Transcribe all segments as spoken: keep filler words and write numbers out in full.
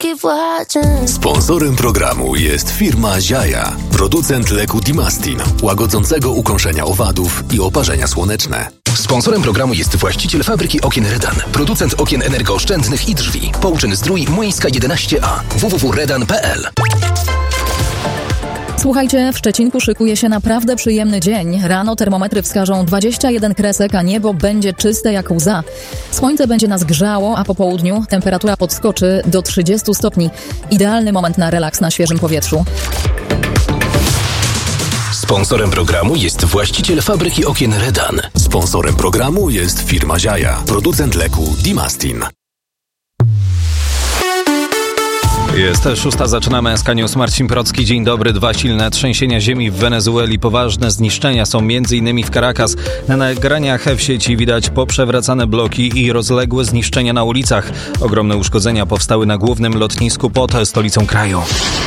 keep watching. Sponsorem programu jest firma Ziaja, producent leku Dimastin, łagodzącego ukąszenia owadów i oparzenia słoneczne. Sponsorem programu jest właściciel fabryki okien Redan, producent okien energooszczędnych i drzwi. Połczyn Zdrój, Młyńska jedenaście A, w w w kropka redan kropka p l. Słuchajcie, w Szczecinku szykuje się naprawdę przyjemny dzień. Rano termometry wskażą dwadzieścia jeden kresek, a niebo będzie czyste jak łza. Słońce będzie nas grzało, a po południu temperatura podskoczy do trzydziestu stopni. Idealny moment na relaks na świeżym powietrzu. Sponsorem programu jest właściciel fabryki okien Redan. Sponsorem programu jest firma Ziaja, producent leku Dimastin. Jest szósta, zaczynamy S K News. Marcin Procki, dzień dobry. Dwa silne trzęsienia ziemi w Wenezueli. Poważne zniszczenia są m.in. w Caracas. Na nagraniach w sieci widać poprzewracane bloki i rozległe zniszczenia na ulicach. Ogromne uszkodzenia powstały na głównym lotnisku pod stolicą kraju.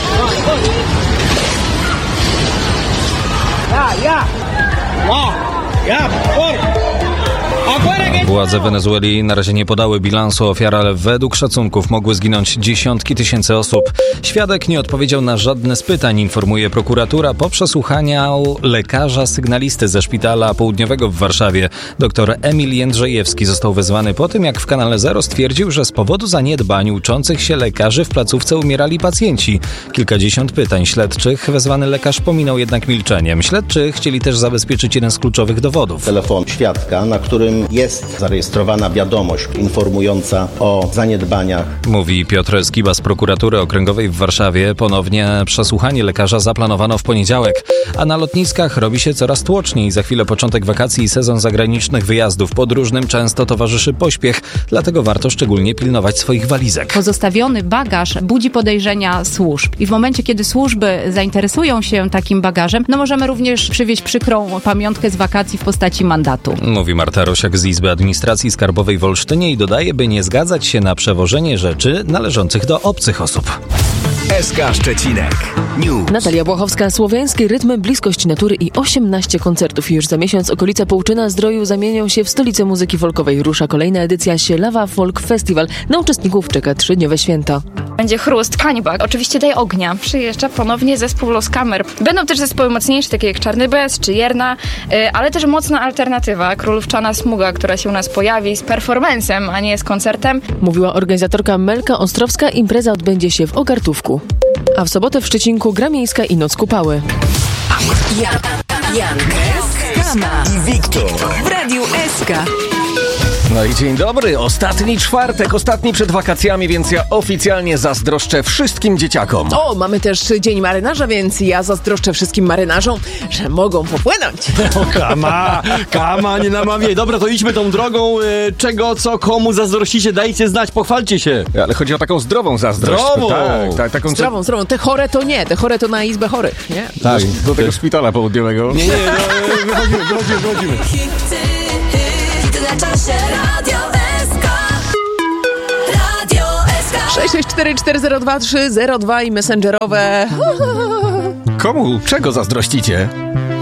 Władze Wenezueli na razie nie podały bilansu ofiar, ale według szacunków mogły zginąć dziesiątki tysięcy osób. Świadek nie odpowiedział na żadne z pytań, informuje prokuratura po przesłuchaniu lekarza sygnalisty ze szpitala południowego w Warszawie. Doktor Emil Jędrzejewski został wezwany po tym, jak w Kanale Zero stwierdził, że z powodu zaniedbań uczących się lekarzy w placówce umierali pacjenci. Kilkadziesiąt pytań śledczych wezwany lekarz pominął jednak milczeniem. Śledczy chcieli też zabezpieczyć jeden z kluczowych dowodów. Telefon świadka, na którym jest zarejestrowana wiadomość informująca o zaniedbaniach. Mówi Piotr Skiba z prokuratury okręgowej w Warszawie. Ponownie przesłuchanie lekarza zaplanowano w poniedziałek, a na lotniskach robi się coraz tłoczniej. Za chwilę początek wakacji i sezon zagranicznych wyjazdów. Podróżnym często towarzyszy pośpiech, dlatego warto szczególnie pilnować swoich walizek. Pozostawiony bagaż budzi podejrzenia służb i w momencie, kiedy służby zainteresują się takim bagażem, no możemy również przywieźć przykrą pamiątkę z wakacji w postaci mandatu. Mówi Marta Rosiak z Izby Administracji Skarbowej w Olsztynie i dodaje, by nie zgadzać się na przewożenie rzeczy należących do obcych osób. S K Szczecinek News. Natalia Błachowska, słowiańskie rytmy, bliskość natury i osiemnaście koncertów. Już za miesiąc okolice Połczyna Zdroju zamienią się w stolicę muzyki folkowej. Rusza kolejna edycja Sielawa Folk Festival. Na uczestników czeka trzydniowe święto. Będzie chrust, kańbak, oczywiście Daj Ognia. Przyjeżdża ponownie zespół Los Kamer. Będą też zespoły mocniejsze, takie jak Czarny Bez czy Jerna, yy, ale też mocna alternatywa. Królówczana Smuga, która się u nas pojawi z performancem, a nie z koncertem. Mówiła organizatorka Melka Ostrowska. Impreza odbędzie się w Ogartówku. A w sobotę w Szczecinku gra miejska i Noc Kupały. Jan, Jan, Kama i Wiktor w Radiu S K. No i dzień dobry, ostatni czwartek, ostatni przed wakacjami, więc ja oficjalnie zazdroszczę wszystkim dzieciakom. O, mamy też Dzień Marynarza, więc ja zazdroszczę wszystkim marynarzom, że mogą popłynąć. O, kama, kama, nie namawiaj. Dobra, to idźmy tą drogą. Czego, co, komu zazdrościcie, dajcie znać, pochwalcie się. Ale chodzi o taką zdrową zazdrość. Zdrową! Tak, tak, taką zdrową, co... zdrową. Te chore to nie, te chore to na izbę chorych, nie? Tak, do, do tego szpitala południowego. Nie, nie, no, wychodzimy, wychodzimy, wychodzimy. sześć sześć cztery cztery zero dwa trzy zero dwa i messengerowe. Komu czego zazdrościcie?